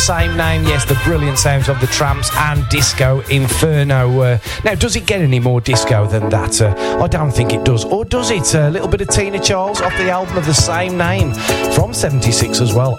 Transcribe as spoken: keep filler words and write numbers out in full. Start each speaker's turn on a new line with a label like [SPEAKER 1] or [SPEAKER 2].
[SPEAKER 1] Same name, yes, the brilliant sounds of the Tramps and Disco Inferno. Uh, now, does it get any more disco than that? Uh, I don't think it does. Or does it? A little bit of Tina Charles off the album of the same name from seventy-six as well.